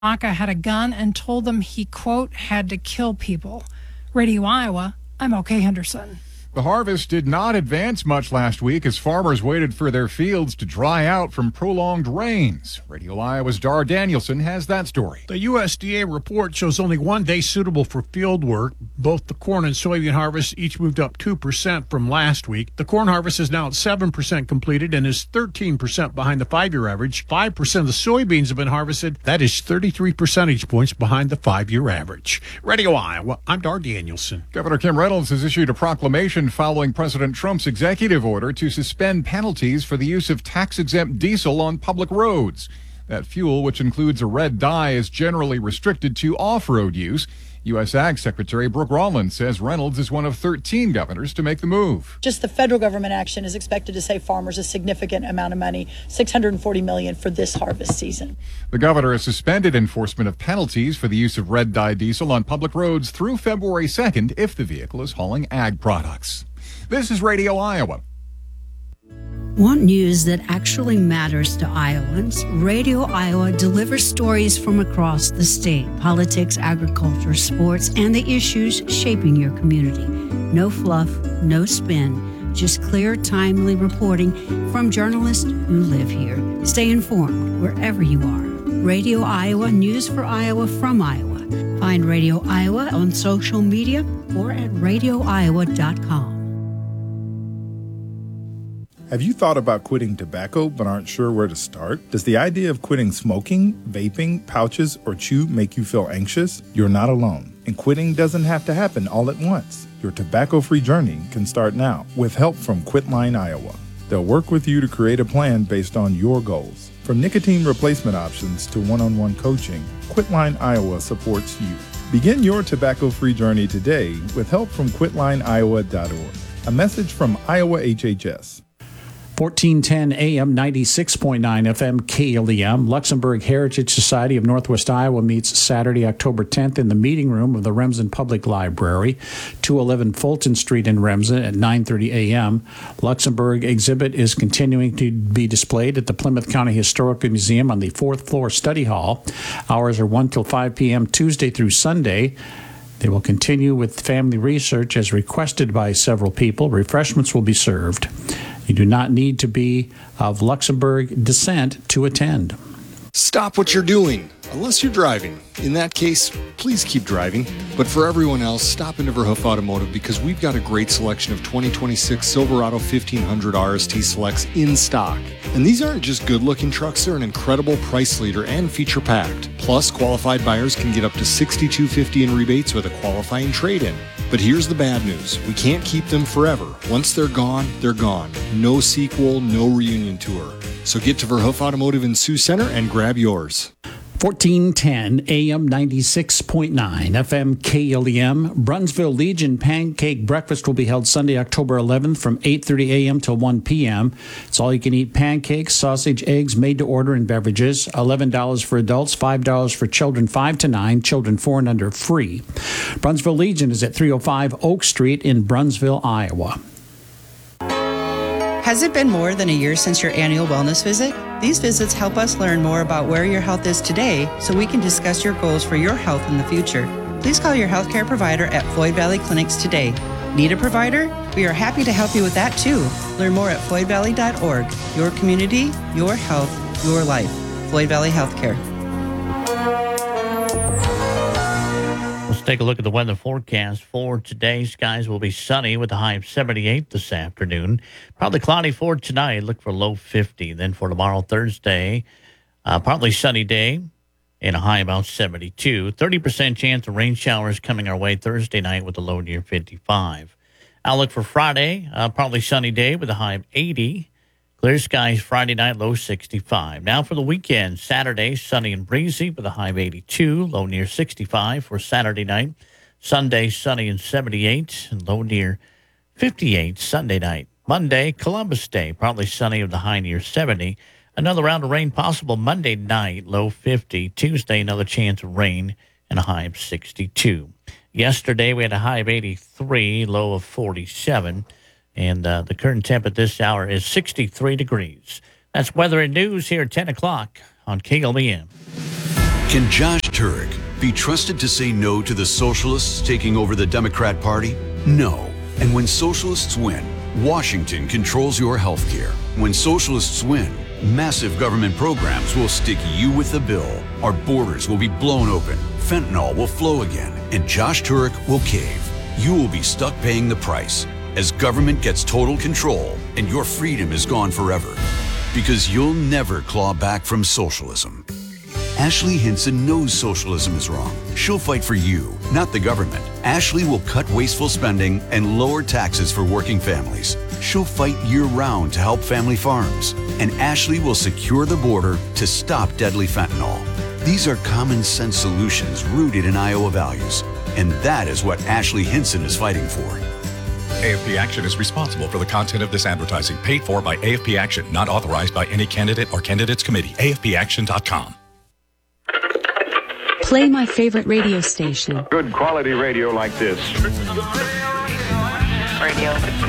Aka had a gun and told them he, quote, had to kill people. Radio Iowa, I'm OK Henderson. The harvest did not advance much last week as farmers waited for their fields to dry out from prolonged rains. Radio Iowa's Dar Danielson has that story. The USDA report shows only 1 day suitable for field work. Both the corn and soybean harvest each moved up 2% from last week. The corn harvest is now at 7% completed and is 13% behind the 5-year average. 5% of the soybeans have been harvested. That is 33 percentage points behind the 5-year average. Radio Iowa, I'm Dar Danielson. Governor Kim Reynolds has issued a proclamation following President Trump's executive order to suspend penalties for the use of tax-exempt diesel on public roads. That fuel, which includes a red dye, is generally restricted to off-road use. U.S. Ag Secretary Brooke Rollins says Reynolds is one of 13 governors to make the move. Just the federal government action is expected to save farmers a significant amount of money, $640 million for this harvest season. The governor has suspended enforcement of penalties for the use of red dye diesel on public roads through February 2nd if the vehicle is hauling ag products. This is Radio Iowa. Want news that actually matters to Iowans? Radio Iowa delivers stories from across the state, politics, agriculture, sports, and the issues shaping your community. No fluff, no spin, just clear, timely reporting from journalists who live here. Stay informed wherever you are. Radio Iowa, news for Iowa from Iowa. Find Radio Iowa on social media or at radioiowa.com. Have you thought about quitting tobacco but aren't sure where to start? Does the idea of quitting smoking, vaping, pouches, or chew make you feel anxious? You're not alone. And quitting doesn't have to happen all at once. Your tobacco-free journey can start now with help from Quitline Iowa. They'll work with you to create a plan based on your goals. From nicotine replacement options to one-on-one coaching, Quitline Iowa supports you. Begin your tobacco-free journey today with help from quitlineiowa.org. A message from Iowa HHS. 1410 AM, 96.9 FM, KLEM. Luxembourg Heritage Society of Northwest Iowa meets Saturday, October 10th in the meeting room of the Remsen Public Library, 211 Fulton Street in Remsen at 9:30 a.m. Luxembourg exhibit is continuing to be displayed at the Plymouth County Historical Museum on the 4th floor study hall. Hours are 1 till 5 p.m. Tuesday through Sunday. They will continue with family research as requested by several people. Refreshments will be served. You do not need to be of Luxembourg descent to attend. Stop what you're doing, unless you're driving. In that case, please keep driving. But for everyone else, stop into Verhoof Automotive because we've got a great selection of 2026 Silverado 1500 RST Selects in stock. And these aren't just good-looking trucks, they're an incredible price leader and feature-packed. Plus, qualified buyers can get up to $6,250 in rebates with a qualifying trade-in. But here's the bad news. We can't keep them forever. Once they're gone, they're gone. No sequel, no reunion tour. So get to Verhoof Automotive in Sioux Center and grab yours. 1410 AM 96.9 FM KLEM. Brunsville Legion Pancake Breakfast will be held Sunday, October 11th from 8:30 a.m. till 1 p.m. It's all you can eat pancakes, sausage, eggs, made to order, and beverages. $11 for adults, $5 for children 5 to 9, children 4 and under free. Brunsville Legion is at 305 Oak Street in Brunsville, Iowa. Has it been more than a year since your annual wellness visit? These visits help us learn more about where your health is today so we can discuss your goals for your health in the future. Please call your healthcare provider at Floyd Valley Clinics today. Need a provider? We are happy to help you with that too. Learn more at floydvalley.org. Your community, your health, your life. Floyd Valley Healthcare. Let's take a look at the weather forecast for today. Skies will be sunny with a high of 78 this afternoon. Probably cloudy for tonight. Look for low 50. Then for tomorrow, Thursday, partly sunny day and a high about 72. 30% chance of rain showers coming our way Thursday night with a low near 55. Outlook for Friday, probably sunny day with a high of 80. Clear skies Friday night, low 65. Now for the weekend, Saturday, sunny and breezy with a high of 82, low near 65 for Saturday night. Sunday, sunny and 78, and low near 58 Sunday night. Monday, Columbus Day, partly sunny with a high near 70. Another round of rain possible Monday night, low 50. Tuesday, another chance of rain and a high of 62. Yesterday, we had a high of 83, low of 47. And the current temp at this hour is 63 degrees. That's weather and news here at 10 o'clock on KLEM. Can Josh Turek be trusted to say no to the socialists taking over the Democrat Party? No. And when socialists win, Washington controls your health care. When socialists win, massive government programs will stick you with the bill. Our borders will be blown open, fentanyl will flow again, and Josh Turek will cave. You will be stuck paying the price as government gets total control and your freedom is gone forever. Because you'll never claw back from socialism. Ashley Hinson knows socialism is wrong. She'll fight for you, not the government. Ashley will cut wasteful spending and lower taxes for working families. She'll fight year-round to help family farms. And Ashley will secure the border to stop deadly fentanyl. These are common-sense solutions rooted in Iowa values. And that is what Ashley Hinson is fighting for. AFP Action is responsible for the content of this advertising, paid for by AFP Action, not authorized by any candidate or candidates committee. AFPAction.com. Play my favorite radio station. Good quality radio like this. Radio.